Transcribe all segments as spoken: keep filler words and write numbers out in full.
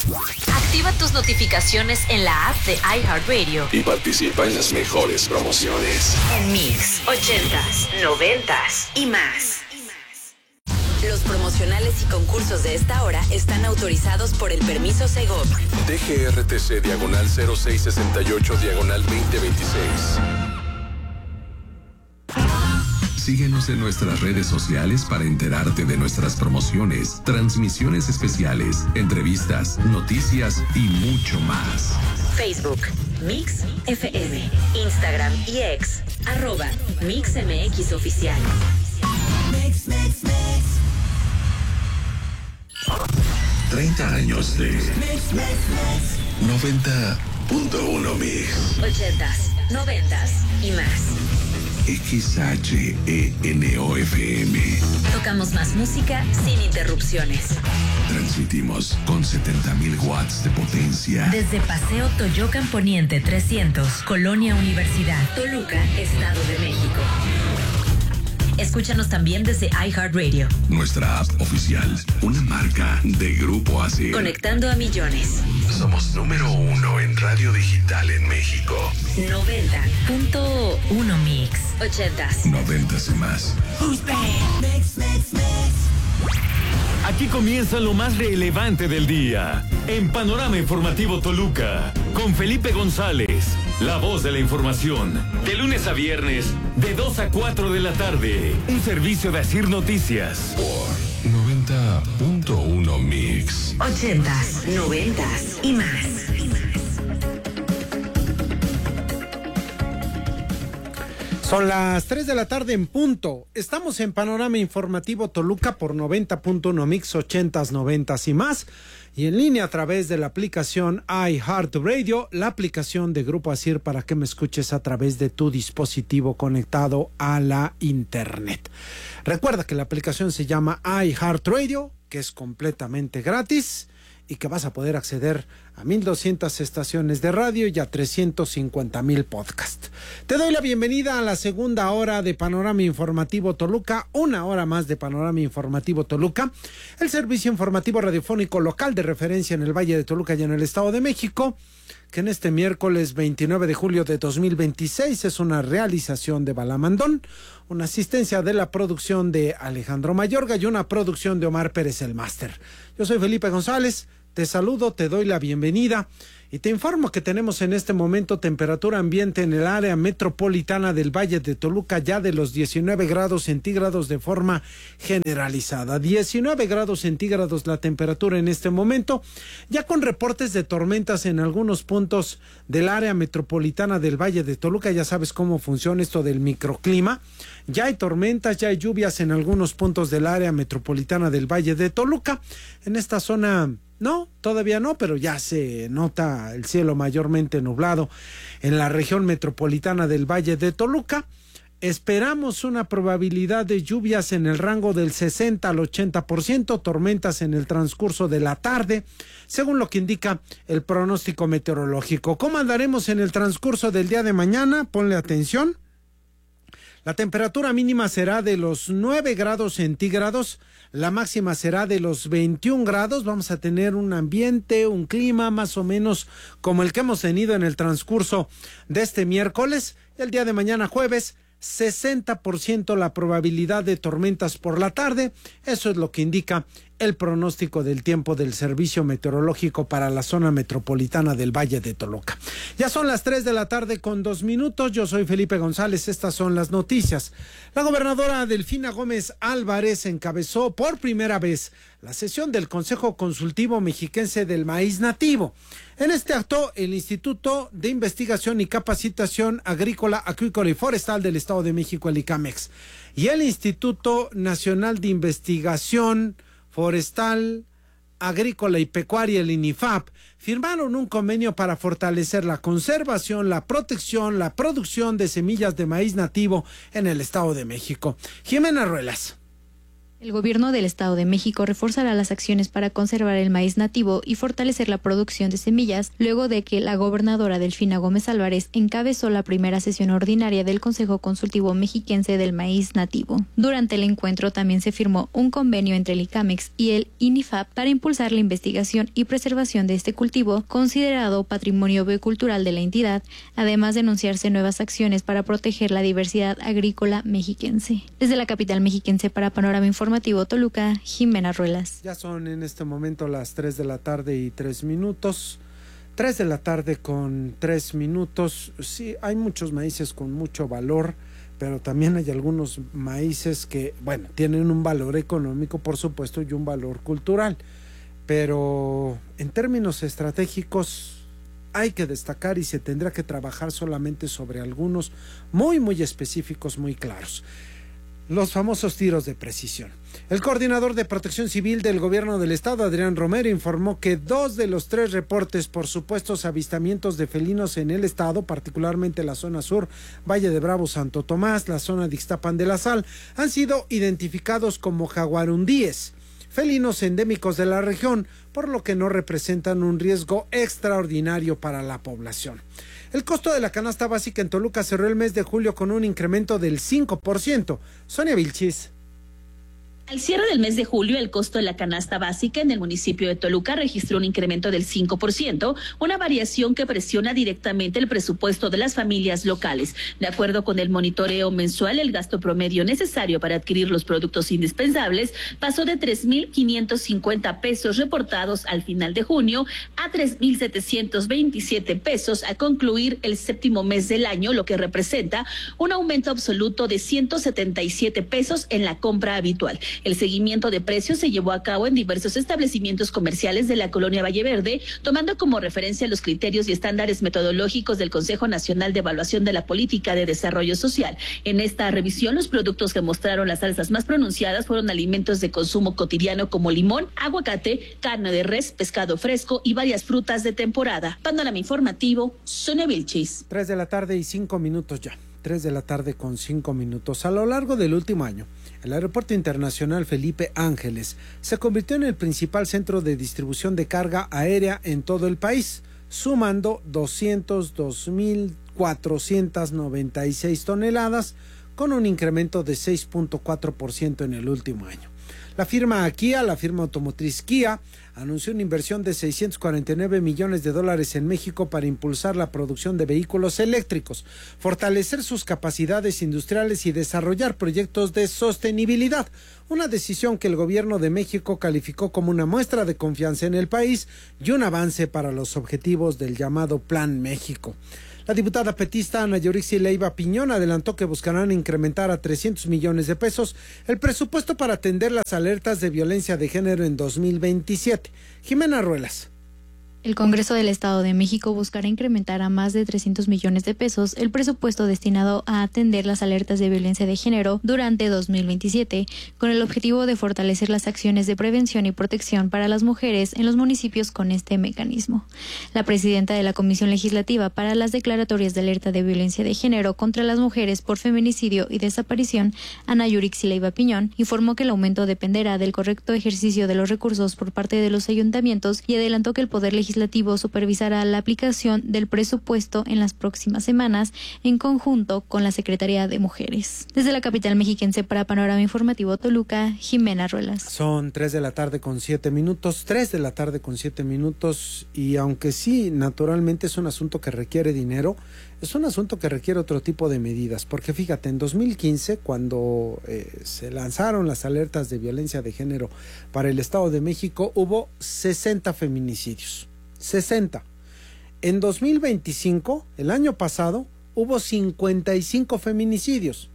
Activa tus notificaciones en la app de iHeartRadio y participa en las mejores promociones. En Mix, ochentas, noventas y más. Los promocionales y concursos de esta hora están autorizados por el permiso Segov. D G R T C diagonal cero seis sesenta y ocho diagonal veinte veintiséis. Síguenos en nuestras redes sociales para enterarte de nuestras promociones, transmisiones especiales, entrevistas, noticias y mucho más. Facebook, Mix F M, Instagram y X, arroba Mix M X Oficial. Mix, mix, mix. treinta años de noventa punto uno Mix. ochentas, noventas y más. X H E N O F M. Tocamos más música sin interrupciones. Transmitimos con setenta mil watts de potencia. Desde Paseo Toyocan Poniente trescientos, Colonia Universidad, Toluca, Estado de México. Escúchanos también desde iHeartRadio. Nuestra app oficial, una marca de Grupo Asir. Conectando a millones. Somos número uno en radio digital en México. noventa punto uno Mix. ochentas. noventas y más. Mix, mix, mix. Aquí comienza lo más relevante del día. En Panorama Informativo Toluca, con Felipe González, la voz de la información. De lunes a viernes, de dos a cuatro de la tarde. Un servicio de Asir Noticias. Por noventa punto uno Mix. ochentas, noventas y más. Son las tres de la tarde en punto. Estamos en Panorama Informativo Toluca por noventa punto uno Mix, ochentas, noventas y más. Y en línea a través de la aplicación iHeartRadio, la aplicación de Grupo Asir para que me escuches a través de tu dispositivo conectado a la internet. Recuerda que la aplicación se llama iHeartRadio, que es completamente gratis y que vas a poder acceder a mil doscientas estaciones de radio y a trescientos cincuenta mil podcasts. Te doy la bienvenida a la segunda hora de Panorama Informativo Toluca, una hora más de Panorama Informativo Toluca, el servicio informativo radiofónico local de referencia en el Valle de Toluca y en el Estado de México, que en este miércoles veintinueve de julio de dos mil veintiséis es una realización de Balamandón, una asistencia de la producción de Alejandro Mayorga y una producción de Omar Pérez el Máster. Yo soy Felipe González. Te saludo, te doy la bienvenida y te informo que tenemos en este momento temperatura ambiente en el área metropolitana del Valle de Toluca ya de los diecinueve grados centígrados de forma generalizada. diecinueve grados centígrados la temperatura en este momento, ya con reportes de tormentas en algunos puntos del área metropolitana del Valle de Toluca. Ya sabes cómo funciona esto del microclima. Ya hay tormentas, ya hay lluvias en algunos puntos del área metropolitana del Valle de Toluca. En esta zona no, todavía no, pero ya se nota el cielo mayormente nublado en la región metropolitana del Valle de Toluca. Esperamos una probabilidad de lluvias en el rango del sesenta al ochenta por ciento, tormentas en el transcurso de la tarde, según lo que indica el pronóstico meteorológico. ¿Cómo andaremos en el transcurso del día de mañana? Ponle atención. La temperatura mínima será de los nueve grados centígrados, la máxima será de los veintiún grados. Vamos a tener un ambiente, un clima más o menos como el que hemos tenido en el transcurso de este miércoles. El día de mañana jueves, sesenta por ciento la probabilidad de tormentas por la tarde. Eso es lo que indica el pronóstico del tiempo del Servicio Meteorológico para la zona metropolitana del Valle de Toluca. Ya son las tres de la tarde con dos minutos. Yo soy Felipe González. Estas son las noticias. La gobernadora Delfina Gómez Álvarez encabezó por primera vez la sesión del Consejo Consultivo Mexiquense del Maíz Nativo. En este acto, el Instituto de Investigación y Capacitación Agrícola, Acuícola y Forestal del Estado de México, el ICAMEX, y el Instituto Nacional de Investigación Forestal, Agrícola y Pecuaria, el INIFAP, firmaron un convenio para fortalecer la conservación, la protección, la producción de semillas de maíz nativo en el Estado de México. Jimena Ruelas. El gobierno del Estado de México reforzará las acciones para conservar el maíz nativo y fortalecer la producción de semillas, luego de que la gobernadora Delfina Gómez Álvarez encabezó la primera sesión ordinaria del Consejo Consultivo Mexiquense del Maíz Nativo. Durante el encuentro también se firmó un convenio entre el ICAMEX y el INIFAP para impulsar la investigación y preservación de este cultivo, considerado patrimonio biocultural de la entidad, además de anunciarse nuevas acciones para proteger la diversidad agrícola mexiquense. Desde la capital mexiquense para Panorama Informativo Informativo Toluca, Jimena Ruelas. Ya son en este momento las tres de la tarde y tres minutos. tres de la tarde con tres minutos. Sí, hay muchos maíces con mucho valor, pero también hay algunos maíces que, bueno, tienen un valor económico, por supuesto, y un valor cultural. Pero en términos estratégicos hay que destacar y se tendrá que trabajar solamente sobre algunos muy, muy específicos, muy claros. Los famosos tiros de precisión. El coordinador de Protección Civil del Gobierno del Estado, Adrián Romero, informó que dos de los tres reportes por supuestos avistamientos de felinos en el estado, particularmente la zona sur, Valle de Bravo, Santo Tomás, la zona de Ixtapan de la Sal, han sido identificados como jaguarundíes, felinos endémicos de la región, por lo que no representan un riesgo extraordinario para la población. El costo de la canasta básica en Toluca cerró el mes de julio con un incremento del cinco por ciento. Sonia Vilchis. Al cierre del mes de julio, el costo de la canasta básica en el municipio de Toluca registró un incremento del cinco por ciento, una variación que presiona directamente el presupuesto de las familias locales. De acuerdo con el monitoreo mensual, el gasto promedio necesario para adquirir los productos indispensables pasó de tres mil quinientos cincuenta pesos reportados al final de junio a tres mil setecientos veintisiete pesos al concluir el séptimo mes del año, lo que representa un aumento absoluto de ciento setenta y siete pesos en la compra habitual. El seguimiento de precios se llevó a cabo en diversos establecimientos comerciales de la colonia Valle Verde, tomando como referencia los criterios y estándares metodológicos del Consejo Nacional de Evaluación de la Política de Desarrollo Social. En esta revisión, los productos que mostraron las alzas más pronunciadas fueron alimentos de consumo cotidiano como limón, aguacate, carne de res, pescado fresco y varias frutas de temporada. Panorama Informativo, Sonia Vilchis. Tres de la tarde y cinco minutos ya. Tres de la tarde con cinco minutos. A lo largo del último año, el Aeropuerto Internacional Felipe Ángeles se convirtió en el principal centro de distribución de carga aérea en todo el país, sumando doscientos dos mil cuatrocientas noventa y seis toneladas, con un incremento de seis punto cuatro por ciento en el último año. La firma Kia, la firma automotriz Kia, anunció una inversión de seiscientos cuarenta y nueve millones de dólares en México para impulsar la producción de vehículos eléctricos, fortalecer sus capacidades industriales y desarrollar proyectos de sostenibilidad, una decisión que el gobierno de México calificó como una muestra de confianza en el país y un avance para los objetivos del llamado Plan México. La diputada petista Ana Yorixi Leiva Piñón adelantó que buscarán incrementar a trescientos millones de pesos el presupuesto para atender las alertas de violencia de género en dos mil veintisiete. Jimena Ruelas. El Congreso del Estado de México buscará incrementar a más de trescientos millones de pesos el presupuesto destinado a atender las alertas de violencia de género durante dos mil veintisiete, con el objetivo de fortalecer las acciones de prevención y protección para las mujeres en los municipios con este mecanismo. La presidenta de la Comisión Legislativa para las Declaratorias de Alerta de Violencia de Género contra las Mujeres por Feminicidio y Desaparición, Ana Yorixi Leiva Piñón, informó que el aumento dependerá del correcto ejercicio de los recursos por parte de los ayuntamientos y adelantó que el Poder Legislativo supervisará la aplicación del presupuesto en las próximas semanas en conjunto con la Secretaría de Mujeres. Desde la capital mexiquense para Panorama Informativo Toluca, Jimena Ruelas. Son tres de la tarde con siete minutos, tres de la tarde con siete minutos y aunque sí, naturalmente es un asunto que requiere dinero, es un asunto que requiere otro tipo de medidas, porque fíjate, en dos mil quince, cuando eh, se lanzaron las alertas de violencia de género para el Estado de México, hubo sesenta feminicidios. sesenta. En dos mil veinticinco, el año pasado, hubo cincuenta y cinco feminicidios.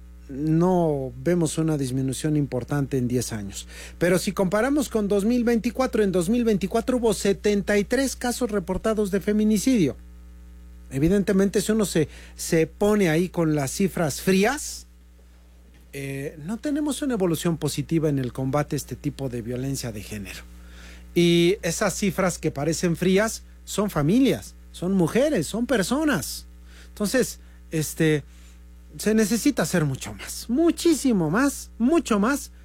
No vemos una disminución importante en diez años. Pero si comparamos con dos mil veinticuatro, en dos mil veinticuatro hubo setenta y tres casos reportados de feminicidio. Evidentemente, si uno se, se pone ahí con las cifras frías, eh, no tenemos una evolución positiva en el combate a este tipo de violencia de género. Y esas cifras que parecen frías son familias, son mujeres, son personas. Entonces, este, se necesita hacer mucho más, muchísimo más, mucho más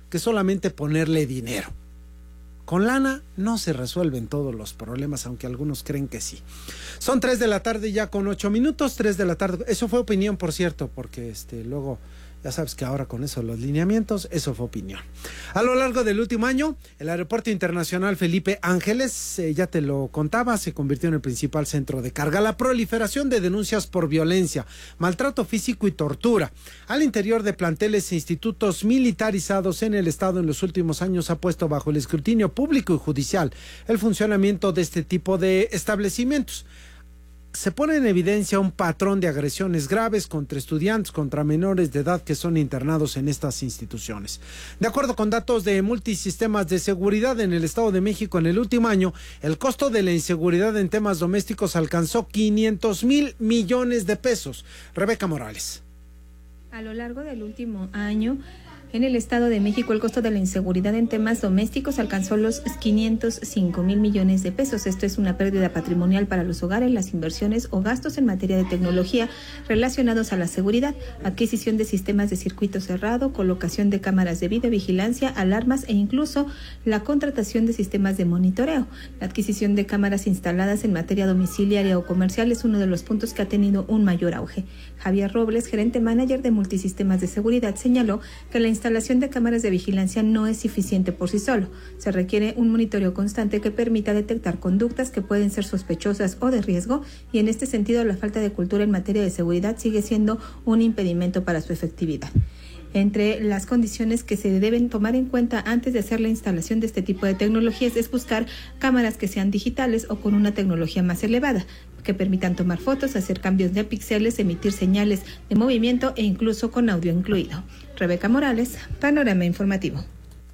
que solamente ponerle dinero. Con lana no se resuelven todos los problemas, aunque algunos creen que sí. Son tres de la tarde ya con ocho minutos, tres de la tarde. Eso fue opinión, por cierto, porque este luego... Ya sabes que ahora con eso los lineamientos, eso fue opinión. A lo largo del último año, el Aeropuerto Internacional Felipe Ángeles, eh, ya te lo contaba, se convirtió en el principal centro de carga. La proliferación de denuncias por violencia, maltrato físico y tortura al interior de planteles e institutos militarizados en el estado en los últimos años ha puesto bajo el escrutinio público y judicial el funcionamiento de este tipo de establecimientos. Se pone en evidencia un patrón de agresiones graves contra estudiantes, contra menores de edad que son internados en estas instituciones. De acuerdo con datos de Multisistemas de Seguridad en el Estado de México, en el último año, el costo de la inseguridad en temas domésticos alcanzó quinientos mil millones de pesos. Rebeca Morales. A lo largo del último año, en el Estado de México, el costo de la inseguridad en temas domésticos alcanzó los quinientos cinco mil millones de pesos. Esto es una pérdida patrimonial para los hogares, las inversiones o gastos en materia de tecnología relacionados a la seguridad, adquisición de sistemas de circuito cerrado, colocación de cámaras de videovigilancia, alarmas e incluso la contratación de sistemas de monitoreo. La adquisición de cámaras instaladas en materia domiciliaria o comercial es uno de los puntos que ha tenido un mayor auge. Javier Robles, gerente manager de Multisistemas de Seguridad, señaló que la La instalación de cámaras de vigilancia no es suficiente por sí solo. Se requiere un monitoreo constante que permita detectar conductas que pueden ser sospechosas o de riesgo, y en este sentido la falta de cultura en materia de seguridad sigue siendo un impedimento para su efectividad. Entre las condiciones que se deben tomar en cuenta antes de hacer la instalación de este tipo de tecnologías es buscar cámaras que sean digitales o con una tecnología más elevada, que permitan tomar fotos, hacer cambios de píxeles, emitir señales de movimiento e incluso con audio incluido. Rebeca Morales, Panorama Informativo.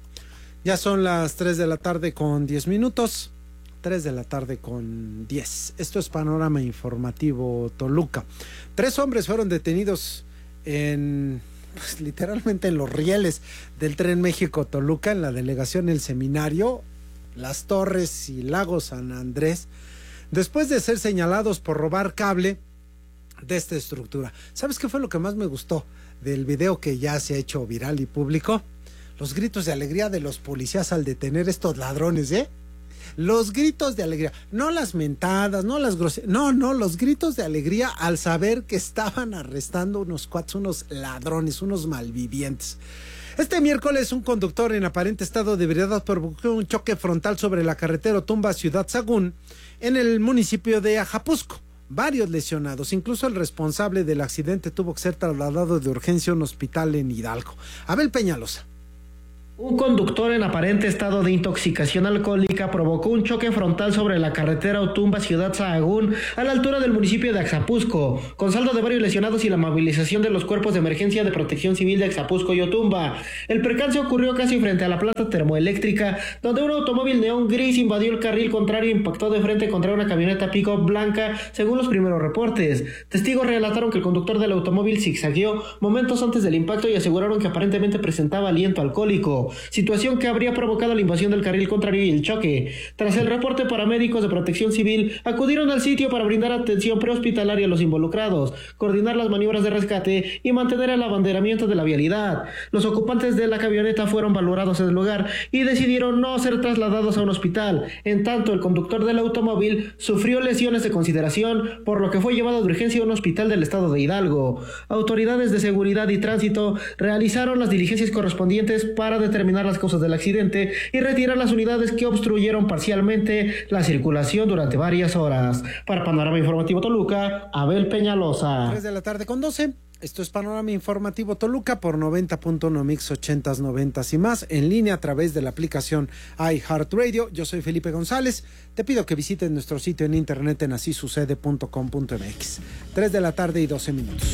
Ya son las tres de la tarde con diez minutos. tres de la tarde con diez. Esto es Panorama Informativo Toluca. Tres hombres fueron detenidos en... Pues, literalmente en los rieles del Tren México-Toluca, en la delegación El Seminario, Las Torres y Lago San Andrés, después de ser señalados por robar cable de esta estructura. ¿Sabes qué fue lo que más me gustó del video que ya se ha hecho viral y público? Los gritos de alegría de los policías al detener estos ladrones, ¿eh? Los gritos de alegría, no las mentadas, no las groserías, no, no, los gritos de alegría al saber que estaban arrestando unos cuates, unos ladrones, unos malvivientes. Este miércoles un conductor en aparente estado de ebriedad provocó un choque frontal sobre la carretera Otumba Ciudad Sagún en el municipio de Ajapusco. Varios lesionados, incluso el responsable del accidente tuvo que ser trasladado de urgencia a un hospital en Hidalgo. Abel Peñalosa. Un conductor en aparente estado de intoxicación alcohólica provocó un choque frontal sobre la carretera Otumba Ciudad Sahagún a la altura del municipio de Axapusco, con saldo de varios lesionados y la movilización de los cuerpos de emergencia de Protección Civil de Axapusco y Otumba. El percance ocurrió casi frente a la planta termoeléctrica, donde un automóvil neón gris invadió el carril contrario e impactó de frente contra una camioneta pick-up blanca, según los primeros reportes. Testigos relataron que el conductor del automóvil zigzagueó momentos antes del impacto y aseguraron que aparentemente presentaba aliento alcohólico, situación que habría provocado la invasión del carril contrario y el choque. Tras el reporte, paramédicos de Protección Civil acudieron al sitio para brindar atención prehospitalaria a los involucrados, coordinar las maniobras de rescate y mantener el abanderamiento de la vialidad. Los ocupantes de la camioneta fueron valorados en el lugar y decidieron no ser trasladados a un hospital. En tanto, el conductor del automóvil sufrió lesiones de consideración, por lo que fue llevado de urgencia a un hospital del estado de Hidalgo. Autoridades de seguridad y tránsito realizaron las diligencias correspondientes para determinar las causas del accidente y retirar las unidades que obstruyeron parcialmente la circulación durante varias horas. Para Panorama Informativo Toluca, Abel Peñalosa. tres de la tarde con doce. Esto es Panorama Informativo Toluca por noventa punto uno Mix ochentas, noventas y más, en línea a través de la aplicación iHeartRadio. Yo soy Felipe González. Te pido que visites nuestro sitio en internet en así sucede punto com punto m x. tres de la tarde y doce minutos.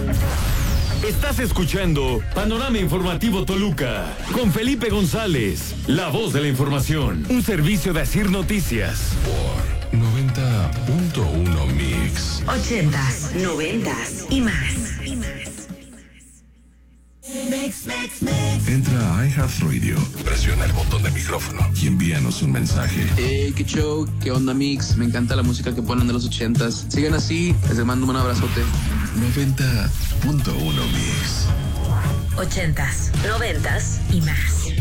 Estás escuchando Panorama Informativo Toluca con Felipe González, la voz de la información, un servicio de Asir Noticias. Por noventa punto uno Mix. Ochentas, noventas y más. Entra a iHeartRadio, presiona el botón de micrófono y envíanos un mensaje. Hey, qué show, qué onda Mix, me encanta la música que ponen de los ochentas. Sigan así, les mando un abrazote. noventa punto uno Mix. Ochentas, noventas y más.